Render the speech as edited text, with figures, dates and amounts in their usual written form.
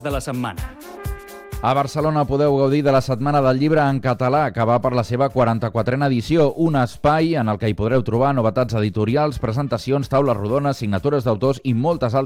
de la setmana. A Barcelona podeu gaudir de la Setmana del Llibre en català, que va per la seva 44a edició, un espai en el que hi podreu trobar novetats editorials, presentacions, taules rodones, signatures d'autors i moltes altres